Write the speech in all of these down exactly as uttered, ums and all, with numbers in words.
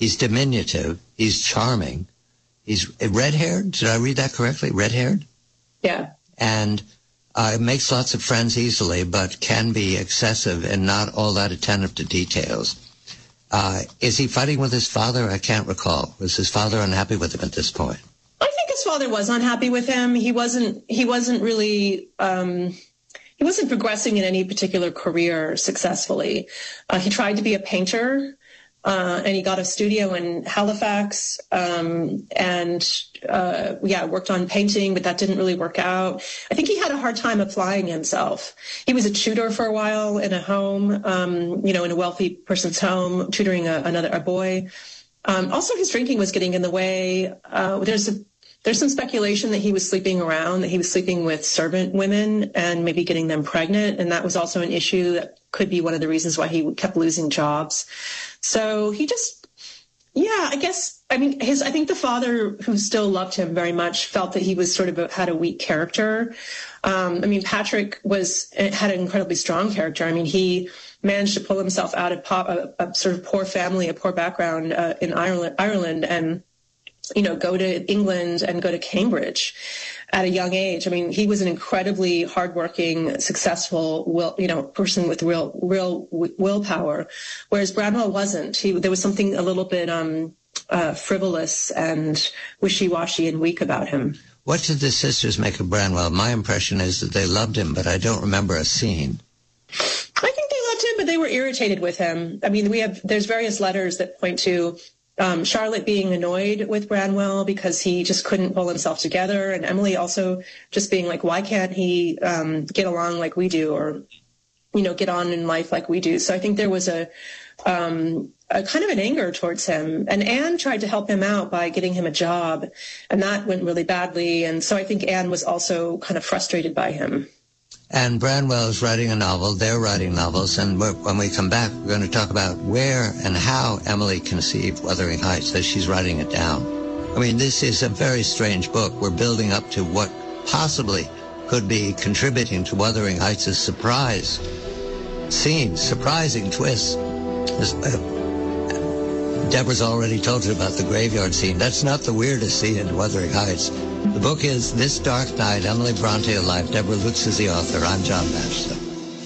He's diminutive. He's charming. He's red-haired. Did I read that correctly? Red-haired? Yeah. And uh, makes lots of friends easily, but can be excessive and not all that attentive to details. Uh, is he fighting with his father? I can't recall. Was his father unhappy with him at this point? I think his father was unhappy with him. He wasn't, he wasn't really, um, he wasn't progressing in any particular career successfully. Uh, he tried to be a painter, uh, and he got a studio in Halifax, um, and, uh, yeah, worked on painting, but that didn't really work out. I think he had a hard time applying himself. He was a tutor for a while in a home, um, you know, in a wealthy person's home, tutoring a, another, a boy. Um, also, his drinking was getting in the way. Uh, there's a, there's some speculation that he was sleeping around, that he was sleeping with servant women and maybe getting them pregnant. And that was also an issue that could be one of the reasons why he kept losing jobs. So he just, yeah, I guess, I mean, his, I think the father, who still loved him very much, felt that he was sort of a, had a weak character. Um, I mean, Patrick was, had an incredibly strong character. I mean, he managed to pull himself out of pop, a, a sort of poor family, a poor background uh, in Ireland, Ireland, and, you know, go to England and go to Cambridge at a young age. I mean, he was an incredibly hardworking, successful, will, you know, person with real, real willpower, whereas Branwell wasn't. He, there was something a little bit um, uh, frivolous and wishy-washy and weak about him. What did the sisters make of Branwell? My impression is that they loved him, but I don't remember a scene. I think they loved him, but they were irritated with him. I mean, we have, there's various letters that point to Um, Charlotte being annoyed with Branwell because he just couldn't pull himself together, and Emily also just being like, why can't he um, get along like we do, or, you know, get on in life like we do? So I think there was a, um, a kind of an anger towards him. And Anne tried to help him out by getting him a job, and that went really badly. And so I think Anne was also kind of frustrated by him. And Branwell is writing a novel. They're writing novels. And we're, when we come back, we're going to talk about where and how Emily conceived Wuthering Heights as she's writing it down. I mean, this is a very strange book. We're building up to what possibly could be contributing to Wuthering Heights' surprise scenes, surprising twists. This, uh, Deborah's already told you about the graveyard scene. That's not the weirdest scene in Wuthering Heights. The book is This Dark Night, Emily Bronte Alive. Deborah Lutz is the author. I'm John Batchelor.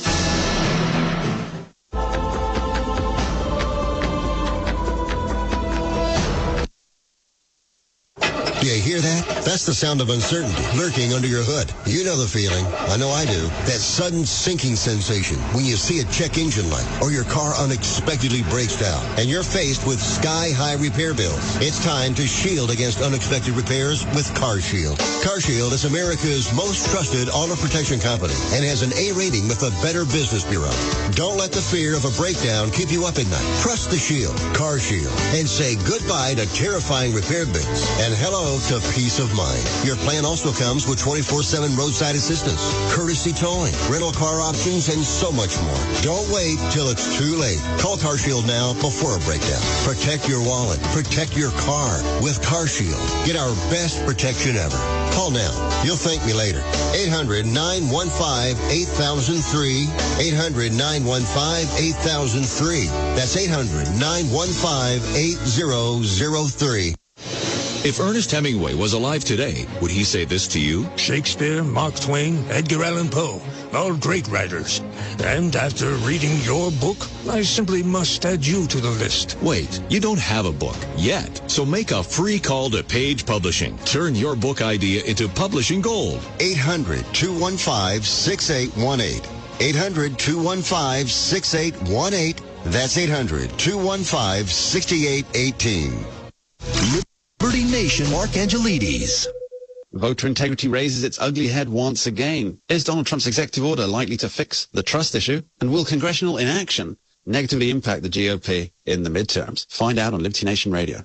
Do you hear that? That's the sound of uncertainty lurking under your hood. You know the feeling. I know I do. That sudden sinking sensation when you see a check engine light or your car unexpectedly breaks down and you're faced with sky-high repair bills. It's time to shield against unexpected repairs with CarShield. CarShield is America's most trusted auto protection company and has an A rating with the Better Business Bureau. Don't let the fear of a breakdown keep you up at night. Trust the Shield, CarShield, and say goodbye to terrifying repair bills and hello to peace of mind. Your plan also comes with twenty-four seven roadside assistance, courtesy towing, rental car options, and so much more. Don't wait till it's too late. Call CarShield now before a breakdown. Protect your wallet. Protect your car with CarShield. Get our best protection ever. Call now. You'll thank me later. eight hundred, nine one five, eight thousand three. eight hundred, nine one five, eight thousand three. That's eight hundred, nine one five, eight thousand three. If Ernest Hemingway was alive today, would he say this to you? Shakespeare, Mark Twain, Edgar Allan Poe, all great writers. And after reading your book, I simply must add you to the list. Wait, you don't have a book yet. So make a free call to Page Publishing. Turn your book idea into publishing gold. eight hundred, two one five, six eight one eight. eight hundred, two one five, six eight one eight. That's eight hundred, two one five, six eight one eight. Liberty Nation, Mark Angelides. Voter integrity raises its ugly head once again. Is Donald Trump's executive order likely to fix the trust issue? And will congressional inaction negatively impact the G O P in the midterms? Find out on Liberty Nation Radio.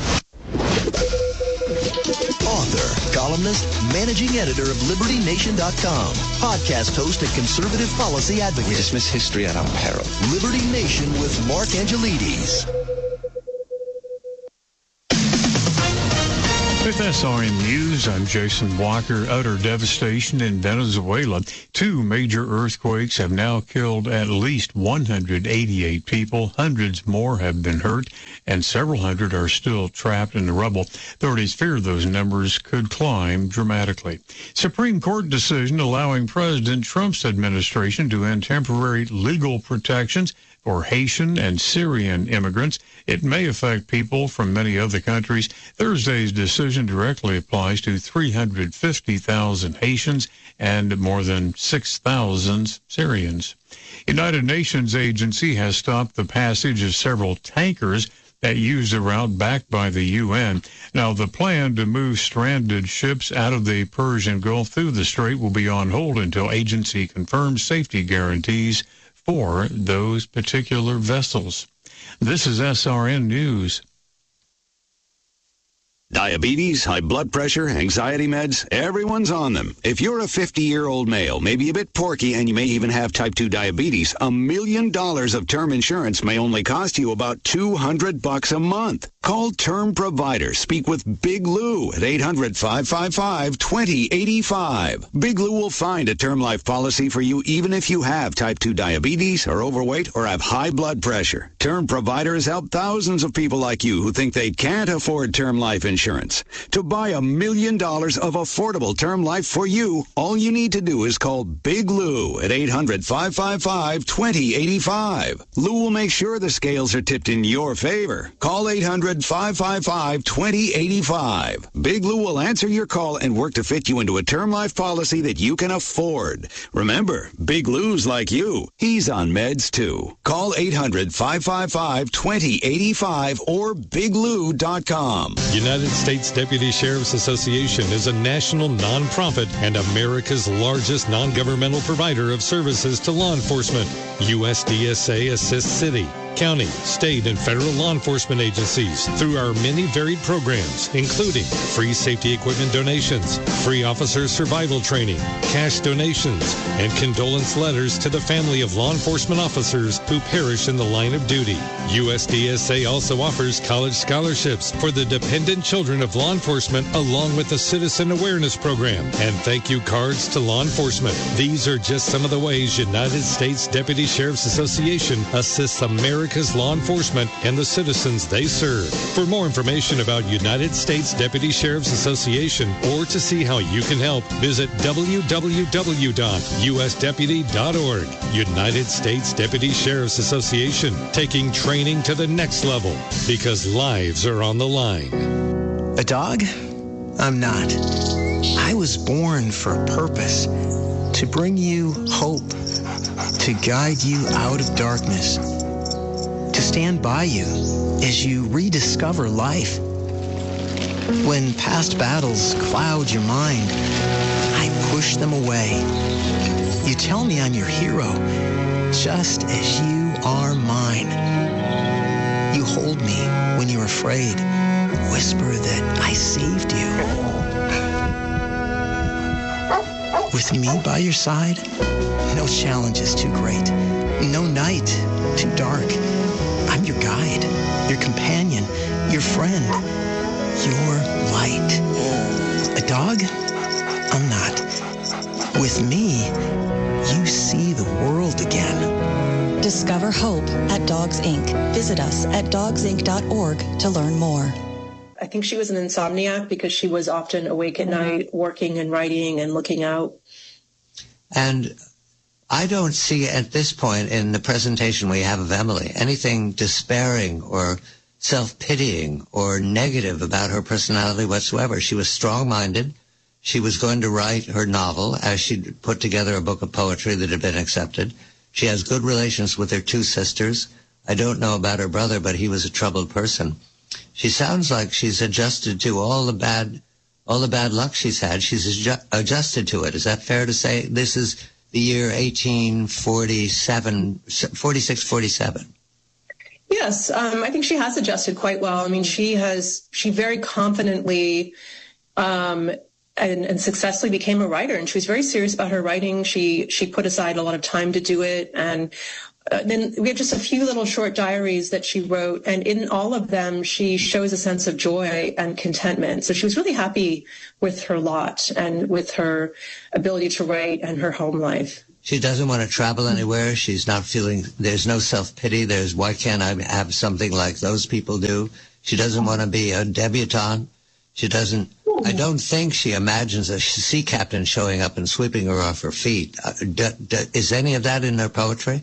Author, columnist, managing editor of Liberty Nation dot com, podcast host and conservative policy advocate. We dismiss history at our peril. Liberty Nation with Mark Angelides. With S R N News, I'm Jason Walker. Utter devastation in Venezuela. Two major earthquakes have now killed at least one hundred eighty-eight people. Hundreds more have been hurt, and several hundred are still trapped in the rubble. Authorities fear those numbers could climb dramatically. Supreme Court decision allowing President Trump's administration to end temporary legal protections for Haitian and Syrian immigrants. It may affect people from many other countries. Thursday's decision directly applies to three hundred fifty thousand Haitians and more than six thousand Syrians. United Nations agency has stopped the passage of several tankers that use the route backed by the U N. Now, the plan to move stranded ships out of the Persian Gulf through the strait will be on hold until agency confirms safety guarantees for those particular vessels. This is S R N News. Diabetes, high blood pressure, anxiety meds, everyone's on them. If you're a fifty-year-old male, maybe a bit porky, and you may even have type two diabetes, a million dollars of term insurance may only cost you about two hundred bucks a month. Call Term Provider. Speak with Big Lou at eight hundred, five five five, two zero eight five. Big Lou will find a term life policy for you even if you have type two diabetes, are overweight, or have high blood pressure. Term Provider has helped thousands of people like you who think they can't afford term life insurance. Insurance. To buy a million dollars of affordable term life for you, all you need to do is call Big Lou at eight hundred, five five five, two zero eight five. Lou will make sure the scales are tipped in your favor. Call eight hundred, five five five, two zero eight five. Big Lou will answer your call and work to fit you into a term life policy that you can afford. Remember, Big Lou's like you. He's on meds too. Call eight hundred, five five five, two zero eight five or big lou dot com. United States Deputy Sheriff's Association is a national nonprofit and America's largest non-governmental provider of services to law enforcement. U S D S A assists city, county, state, and federal law enforcement agencies through our many varied programs, including free safety equipment donations, free officer survival training, cash donations, and condolence letters to the family of law enforcement officers who perish in the line of duty. U S D S A also offers college scholarships for the dependent children of law enforcement, along with a citizen awareness program and thank you cards to law enforcement. These are just some of the ways United States Deputy Sheriff's Association assists America's law enforcement and the citizens they serve. For more information about United States Deputy Sheriff's Association or to see how you can help, visit w w w dot u s deputy dot org. United States Deputy Sheriff's Association, taking training to the next level because lives are on the line. A dog? I'm not. I was born for a purpose, to bring you hope, to guide you out of darkness, to stand by you as you rediscover life. When past battles cloud your mind, I push them away. You tell me I'm your hero, just as you are mine. You hold me when you're afraid, whisper that I saved you. With me by your side, no challenge is too great, no night too dark. I'm your guide, your companion, your friend, your light. A dog? I'm not. With me, you see the world again. Discover hope at Dogs Incorporated. Visit us at dogs inc dot org to learn more. I think she was an insomniac because she was often awake at night, working and writing and looking out. And I don't see at this point in the presentation we have of Emily anything despairing or self-pitying or negative about her personality whatsoever. She was strong-minded. She was going to write her novel as she'd put together a book of poetry that had been accepted. She has good relations with her two sisters. I don't know about her brother, but he was a troubled person. She sounds like she's adjusted to all the bad, all the bad luck she's had. She's adju- adjusted to it. Is that fair to say? This is the year eighteen forty-seven, forty-six, forty-seven. Yes, um, I think she has adjusted quite well. I mean, she has, she very confidently um, and, and successfully became a writer, and she was very serious about her writing. She she put aside a lot of time to do it, and uh, then we have just a few little short diaries that she wrote, and in all of them, she shows a sense of joy and contentment. So she was really happy with her lot and with her ability to write and her home life. She doesn't want to travel anywhere. She's not feeling, there's no self-pity. There's, why can't I have something like those people do? She doesn't want to be a debutante. She doesn't, I don't think she imagines a sea captain showing up and sweeping her off her feet. Uh, d- d- is any of that in her poetry?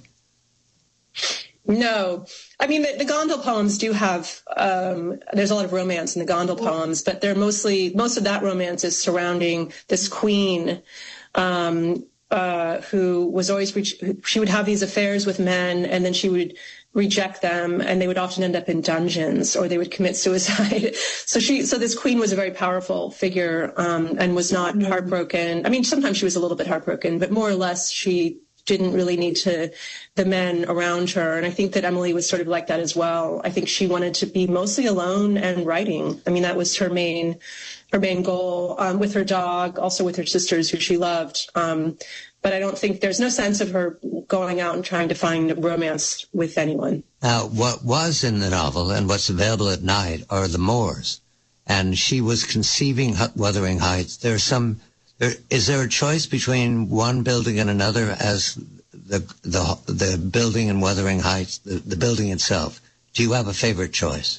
No. I mean, the, the Gondel poems do have, um, there's a lot of romance in the Gondel poems, but they're mostly, most of that romance is surrounding this queen, um, uh, who was always, re- she would have these affairs with men, and then she would reject them, and they would often end up in dungeons, or they would commit suicide. So she, so this queen was a very powerful figure, um, and was not heartbroken. I mean, sometimes she was a little bit heartbroken, but more or less she didn't really need to, the men around her. And I think that Emily was sort of like that as well. I think she wanted to be mostly alone and writing. I mean, that was her main, her main goal, um, with her dog, also with her sisters who she loved. Um, but I don't think there's no sense of her going out and trying to find romance with anyone. Now, what was in the novel and what's available at night are the moors. And she was conceiving Wuthering Heights. There's some, there, is there a choice between one building and another as the the the building in Wuthering Heights, the, the building itself? Do you have a favorite choice?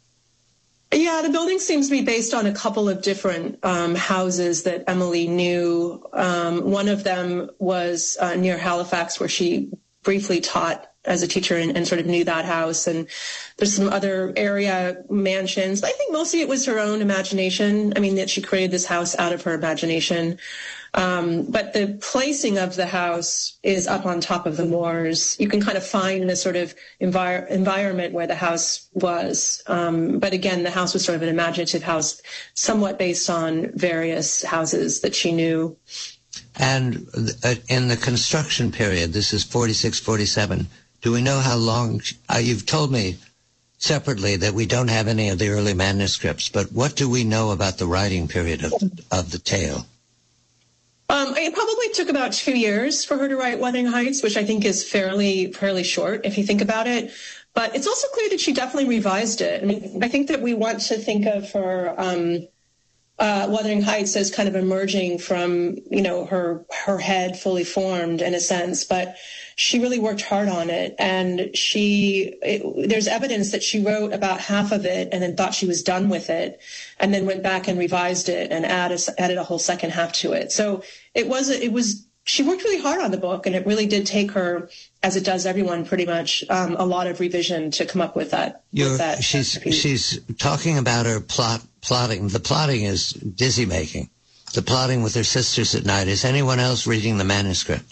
Yeah, the building seems to be based on a couple of different um, houses that Emily knew. Um, one of them was uh, near Halifax, where she briefly taught as a teacher and, and sort of knew that house. And there's some other area mansions. But I think mostly it was her own imagination. I mean, that she created this house out of her imagination. Um, but the placing of the house is up on top of the moors. You can kind of find the sort of envir- environment where the house was. Um, but again, the house was sort of an imaginative house, somewhat based on various houses that she knew. And uh, in the construction period, this is forty-six, forty-seven, do we know how long, uh, you've told me separately that we don't have any of the early manuscripts, but what do we know about the writing period of, of the tale? Um, it probably took about two years for her to write Wuthering Heights, which I think is fairly, fairly short if you think about it. But it's also clear that she definitely revised it. I mean, I think that we want to think of her, um, uh, Wuthering Heights as kind of emerging from, you know, her, her head fully formed in a sense, but she really worked hard on it. And she, it, there's evidence that she wrote about half of it and then thought she was done with it, and then went back and revised it and added, added a whole second half to it. So it was, it was, she worked really hard on the book, and it really did take her, as it does everyone pretty much, um, a lot of revision to come up with that. You're, with that she's, recipe. she's talking about her plot, plotting. The plotting is dizzy making. The plotting with her sisters at night. Is anyone else reading the manuscript?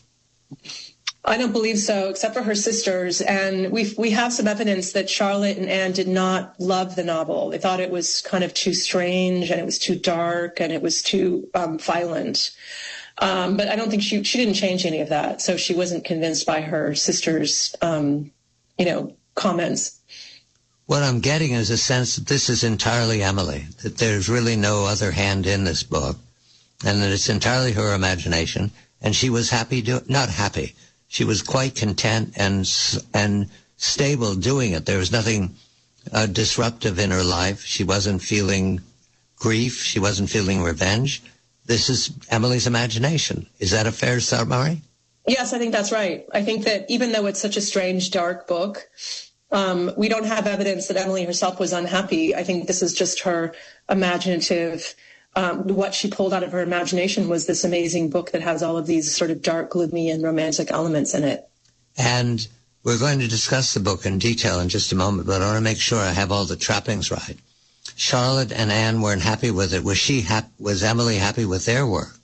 I don't believe so, except for her sisters. And we we have some evidence that Charlotte and Anne did not love the novel. They thought it was kind of too strange, and it was too dark, and it was too um, violent. Um, but I don't think she she didn't change any of that. So she wasn't convinced by her sisters' um, you know, comments. What I'm getting is a sense that this is entirely Emily, that there's really no other hand in this book, and that it's entirely her imagination. And she was happy, do, not happy. She was quite content and and stable doing it. There was nothing uh, disruptive in her life. She wasn't feeling grief. She wasn't feeling revenge. This is Emily's imagination. Is that a fair summary? Yes, I think that's right. I think that even though it's such a strange, dark book, um, we don't have evidence that Emily herself was unhappy. I think this is just her imaginative. Um, what she pulled out of her imagination was this amazing book that has all of these sort of dark, gloomy, and romantic elements in it. And we're going to discuss the book in detail in just a moment, but I want to make sure I have all the trappings right. Charlotte and Anne weren't happy with it. Was she hap- was Emily happy with their work?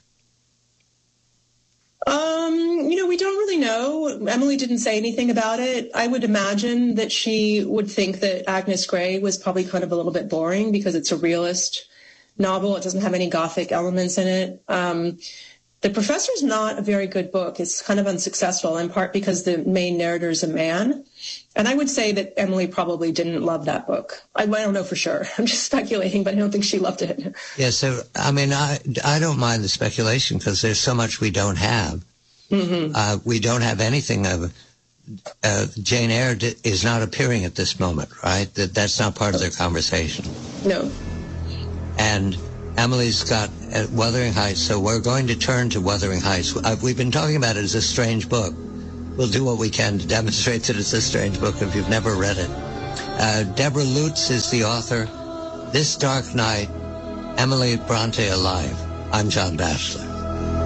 Um, you know, we don't really know. Emily didn't say anything about it. I would imagine that she would think that Agnes Grey was probably kind of a little bit boring because it's a realist novel. It doesn't have any Gothic elements in it. Um, The Professor's not a very good book. It's kind of unsuccessful, in part because the main narrator is a man. And I would say that Emily probably didn't love that book. I, I don't know for sure. I'm just speculating, but I don't think she loved it. Yeah, so, I mean, I, I don't mind the speculation because there's so much we don't have. Mm-hmm. Uh, we don't have anything of uh, Jane Eyre d- is not appearing at this moment, right? That That's not part of their conversation. No. And Emily's got uh, Wuthering Heights, so we're going to turn to Wuthering Heights. Uh, we've been talking about it as a strange book. We'll do what we can to demonstrate that it's a strange book if you've never read it. Uh, Deborah Lutz is the author. This Dark Night, Emily Bronte Alive. I'm John Batchelor.